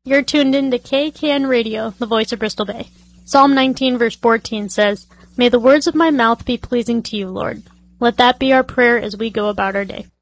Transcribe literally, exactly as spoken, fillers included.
You're tuned in to K K N Radio, the voice of Bristol Bay. Psalm nineteen, verse fourteen says, "May the words of my mouth be pleasing to you, Lord." Let that be our prayer as we go about our day.